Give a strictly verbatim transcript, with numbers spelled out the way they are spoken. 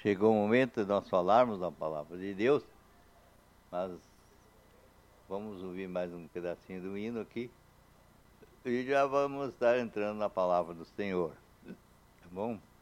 chegou o momento de nós falarmos a palavra de Deus, mas vamos ouvir mais um pedacinho do hino aqui e já vamos estar entrando na palavra do Senhor, tá bom?